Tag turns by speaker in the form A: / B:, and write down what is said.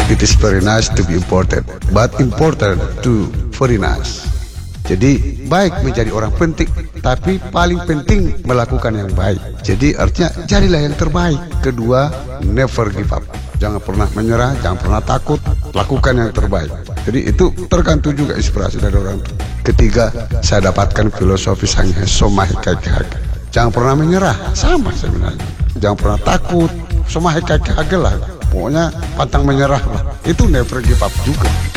A: It is very nice to be important, but important to very nice. Jadi baik menjadi orang penting, tapi paling penting melakukan yang baik. Jadi artinya jadilah yang terbaik. Kedua, never give up. Jangan pernah menyerah, jangan pernah takut, lakukan yang terbaik. Jadi itu tergantung juga inspirasi dari orang tua. Ketiga, saya dapatkan filosofi Sang Heso Mahikakihage. Jangan pernah menyerah, sama sebenarnya. Jangan pernah takut, Somahikakihage lah. Pokoknya pantang menyerah lah. Itu never give up juga.